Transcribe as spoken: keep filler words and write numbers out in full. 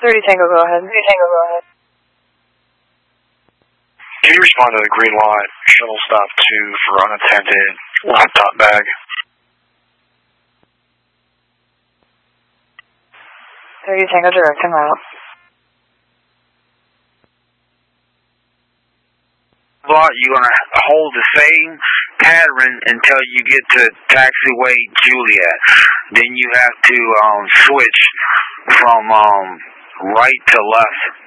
thirty Tango, go ahead. thirty Tango, go ahead. Can you respond to the green light, shuttle stop two for unattended laptop bag? thirty Tango, direct him out. Lot, you're going to hold the same pattern until you get to taxiway Juliet. Then you have to um, switch from um, right to left.